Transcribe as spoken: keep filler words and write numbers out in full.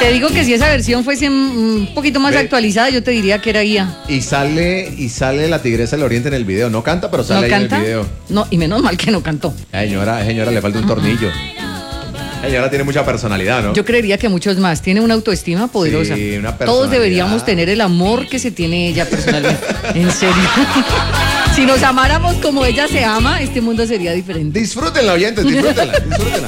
Te digo que si esa versión fuese un poquito más Ve. actualizada, yo te diría que era Guía. Y sale, y sale la Tigresa del Oriente en el video. No canta, pero sale ¿No ahí canta? en el video. No, y menos mal que no cantó. Ay, señora, señora, le falta un tornillo. Ay, señora tiene mucha personalidad, ¿no? Yo creería que muchos más. Tiene una autoestima poderosa. Sí, una Todos personalidad. deberíamos tener el amor que se tiene ella personalmente. En serio. Si nos amáramos como ella se ama, este mundo sería diferente. Disfrútenla, oyentes, disfrútenla, disfrútenla.